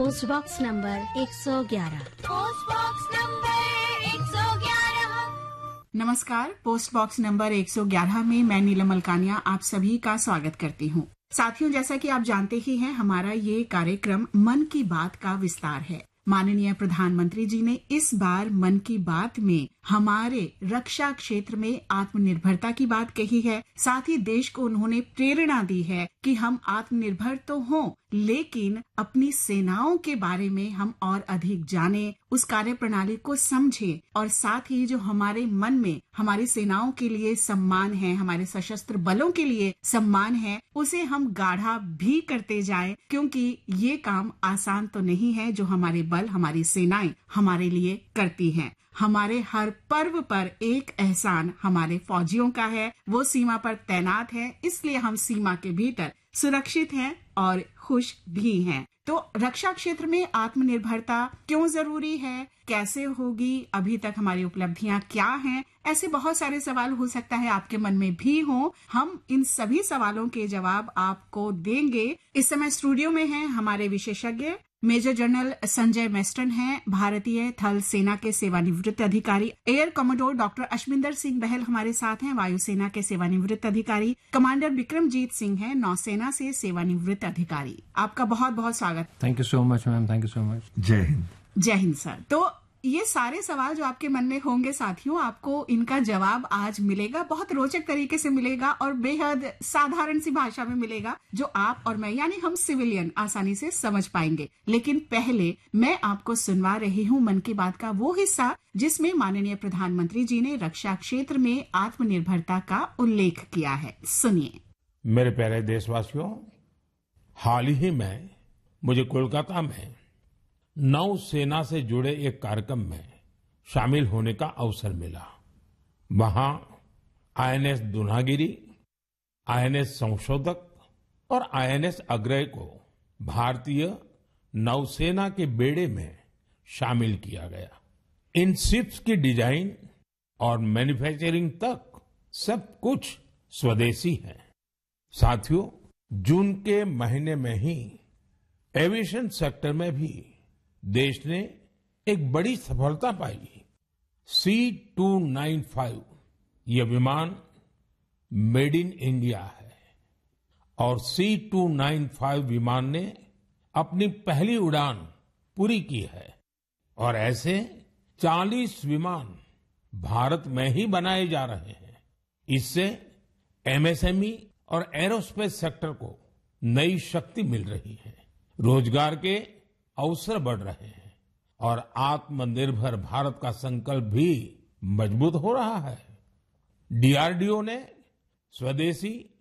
Post box number 111। Post box number 111। नमस्कार। Post box number 111 में मैं नीलम अलकानिया आप सभी का स्वागत करती हूँ। साथियों, जैसा कि आप जानते ही हैं, हमारा ये कार्यक्रम मन की बात का विस्तार है। माननीय प्रधानमंत्री जी ने इस बार मन की बात में हमारे रक्षा क्षेत्र में आत्मनिर्भरता की बात कही है। साथ ही देश को उन्होंने प्रेरणा दी है कि हम आत्मनिर्भर तो हों, लेकिन अपनी सेनाओं के बारे में हम और अधिक जानें, उस कार्य प्रणाली को समझें और साथ ही जो हमारे मन में हमारी सेनाओं के लिए सम्मान है, हमारे सशस्त्र बलों के लिए सम्मान है, उसे हम गाढ़ा भी करते जाएं, क्योंकि ये काम आसान तो नहीं है जो हमारे बल, हमारी सेनाएं हमारे लिए करती हैं। हमारे हर पर्व पर एक एहसान हमारे फौजियों का है, वो सीमा पर तैनात है, इसलिए हम सीमा के भीतर सुरक्षित हैं और खुश भी हैं। तो रक्षा क्षेत्र में आत्मनिर्भरता क्यों जरूरी है, कैसे होगी, अभी तक हमारी उपलब्धियां क्या हैं, ऐसे बहुत सारे सवाल हो सकता है आपके मन में भी हो। हम इन सभी सवालों के जवाब आपको देंगे। इस समय स्टूडियो में हैं हमारे विशेषज्ञ मेजर जनरल संजय मेस्टन हैं, भारतीय थल सेना के सेवानिवृत्त अधिकारी। Air commodore doctor Ashwinder Singh बहल हमारे साथ हैं, वायुसेना के सेवानिवृत्त अधिकारी। कमांडर विक्रमजीत सिंह हैं, नौसेना से सेवानिवृत्त अधिकारी। आपका बहुत बहुत स्वागत। Thank you so much ma'am, thank you so much. जय हिंद। जय हिंद सर। तो ये सारे सवाल जो आपके मन में होंगे साथियों, आपको इनका जवाब आज मिलेगा, बहुत रोचक तरीके से मिलेगा और बेहद साधारण सी भाषा में मिलेगा, जो आप और मैं यानी हम सिविलियन आसानी से समझ पाएंगे। लेकिन पहले मैं आपको सुनवा रही हूँ मन की बात का वो हिस्सा जिसमें माननीय प्रधानमंत्री जी ने रक्षा क्षेत्र में आत्मनिर्भरता का उल्लेख किया है। सुनिए। मेरे प्यारे देशवासियों, हाल ही में मुझे कोलकाता में नौसेना से जुड़े एक कार्यक्रम में शामिल होने का अवसर मिला। वहां आईएनएस दुनागिरी, आईएनएस संशोधक और आईएनएस अग्रय को भारतीय नौसेना के बेड़े में शामिल किया गया। इन शिप्स की डिजाइन और मैन्युफैक्चरिंग तक सब कुछ स्वदेशी है। साथियों, जून के महीने में ही एविएशन सेक्टर में भी देश ने एक बड़ी सफलता पाई। C295 यह विमान मेड इन इंडिया है और C295 विमान ने अपनी पहली उड़ान पूरी की है और ऐसे 40 विमान भारत में ही बनाए जा रहे हैं। इससे एमएसएमई और एरोस्पेस सेक्टर को नई शक्ति मिल रही है, रोजगार के अवसर बढ़ रहे हैं और आत्मनिर्भर भारत का संकल्प भी मजबूत हो रहा है। डीआरडीओ ने स्वदेशी